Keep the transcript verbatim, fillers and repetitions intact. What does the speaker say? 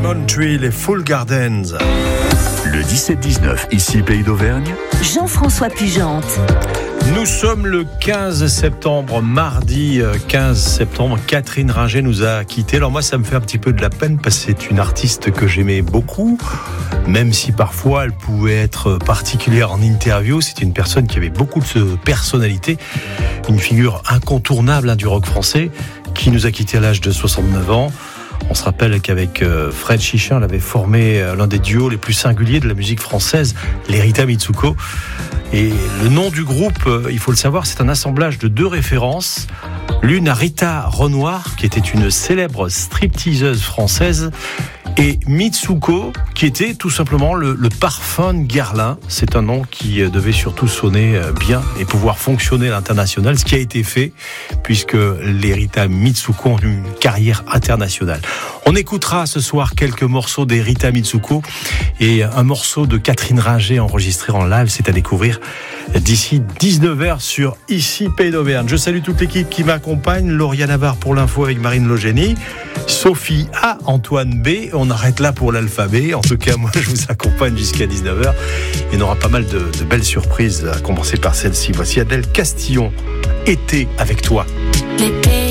Lemon Tree, les Full Gardens. Le dix-sept dix-neuf, ici Pays d'Auvergne. Jean-François Pugente. Nous sommes le quinze septembre, mardi quinze septembre. Catherine Ringer nous a quittés. Alors moi, ça me fait un petit peu de la peine parce que c'est une artiste que j'aimais beaucoup, même si parfois elle pouvait être particulière en interview. C'est une personne qui avait beaucoup de personnalité, une figure incontournable hein, du rock français, qui nous a quittés à l'âge de soixante-neuf ans. On se rappelle qu'avec Fred Chichin, elle avait formé l'un des duos les plus singuliers de la musique française, les Rita Mitsuko. Et le nom du groupe, il faut le savoir, c'est un assemblage de deux références. L'une à Rita Renoir, qui était une célèbre stripteaseuse française, et Mitsuko, qui était tout simplement le, le parfum de Guerlain. C'est un nom qui devait surtout sonner bien et pouvoir fonctionner à l'international, ce qui a été fait, puisque les Rita Mitsuko ont une carrière internationale. On écoutera ce soir quelques morceaux des Rita Mitsuko et un morceau de Catherine Ringer enregistré en live, c'est à découvrir d'ici dix-neuf heures sur Ici Pays d'Auvergne. Je salue toute l'équipe qui m'accompagne, Lauria Navarre pour l'info avec Marine Logénie, Sophie A, Antoine B. On arrête là pour l'alphabet. En tout cas, moi, je vous accompagne jusqu'à dix-neuf heures. Il y aura pas mal de, de belles surprises, à commencer par celle-ci. Voici Adèle Castillon, Été avec toi.